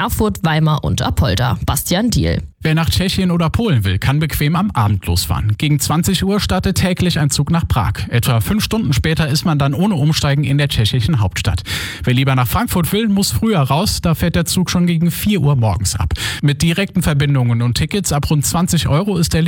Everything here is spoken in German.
Erfurt, Weimar und Apolda. Bastian Diehl. Wer nach Tschechien oder Polen will, kann bequem am Abend losfahren. Gegen 20 Uhr startet täglich ein Zug nach Prag. Etwa 5 Stunden später ist man dann ohne Umsteigen in der tschechischen Hauptstadt. Wer lieber nach Frankfurt will, muss früher raus. Da fährt der Zug schon gegen 4 Uhr morgens ab. Mit direkten Verbindungen und Tickets ab rund 20 € ist der